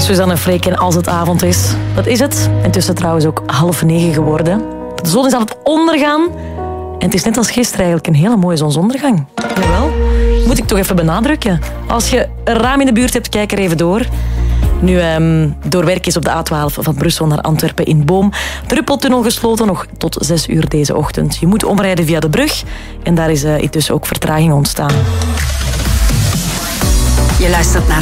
Suzanne Freek en Als het avond is. Dat is het. Intussen trouwens ook 8:30 geworden. De zon is aan het ondergaan. En het is net als gisteren eigenlijk een hele mooie zonsondergang. Jawel. Moet ik toch even benadrukken. Als je een raam in de buurt hebt, kijk er even door. Nu, door werk is op de A12 van Brussel naar Antwerpen in Boom. Druppeltunnel gesloten nog tot 6 uur deze ochtend. Je moet omrijden via de brug. En daar is intussen ook vertraging ontstaan. Je luistert naar